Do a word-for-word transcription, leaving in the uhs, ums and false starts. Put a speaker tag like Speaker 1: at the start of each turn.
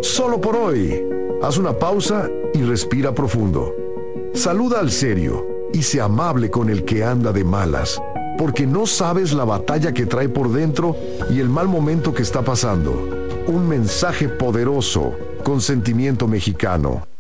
Speaker 1: Solo por hoy. Haz una pausa y respira profundo. Saluda al serio y sé amable con el que anda de malas, porque no sabes la batalla que trae por dentro y el mal momento que está pasando. Un mensaje poderoso con sentimiento mexicano.